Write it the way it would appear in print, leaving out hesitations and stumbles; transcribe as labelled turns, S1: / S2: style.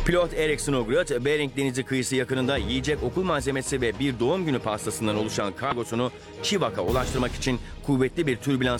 S1: Pilot Erik Snowgrud, Bering Denizi kıyısı yakınında yiyecek, okul malzemesi ve bir doğum günü pastasından oluşan kargosunu Chivak'a ulaştırmak için kuvvetli bir türbülans